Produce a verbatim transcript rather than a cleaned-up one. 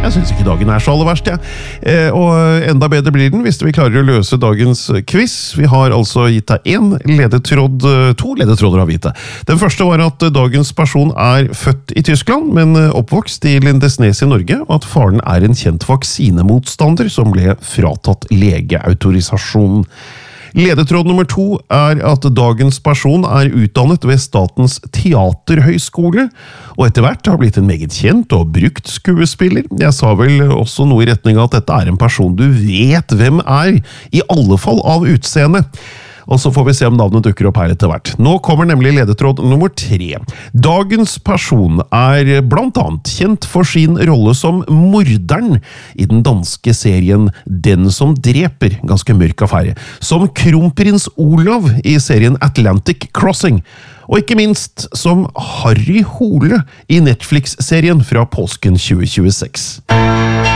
Jeg synes ikke dagen er så aller verst, jeg. Eh, og enda bedre blir den hvis vi klarer å løse dagens quiz. Vi har altså gitt deg en ledetråd, to ledetråder har vi gitt deg. Den første var at dagens person er født i Tyskland, men oppvokst i Lindesnes i Norge, og at faren er en kjent vaksinemotstander som ble fratatt legeautorisasjon. Ledetråd nummer to er at dagens person er utdannet ved Statens Teaterhøgskole, og etter hvert har blitt en meget kjent og brukt skuespiller. Jeg sa vel også noe i retning av at dette er en person du vet hvem er, i alle fall av utseende. Og så får vi se om navnet dukker opp her etter hvert. Nå kommer nemlig ledetråd nummer tre. Dagens person er blant annet kjent for sin rolle som morderen i den danske serien Den som dreper, ganske mørk affære, som kronprins Olav i serien Atlantic Crossing, og ikke minst som Harry Hole i Netflix-serien fra påsken tjue tjueseks.